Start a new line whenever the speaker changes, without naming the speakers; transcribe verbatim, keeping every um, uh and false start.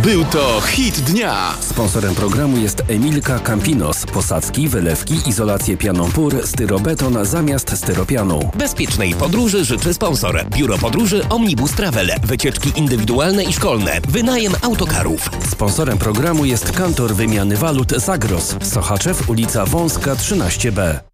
Był to hit dnia.
Sponsorem programu jest Emilka Campinos. Posadzki, wylewki, izolację pianą pór, styrobeton zamiast styropianu.
Bezpiecznej podróży życzy sponsor. Biuro Podróży Omnibus Travel. Wycieczki indywidualne i szkolne. Wynajem autokarów.
Sponsorem programu jest Kantor Wymiany Walut Zagros. Sochaczew, ulica Wąska trzynaście B.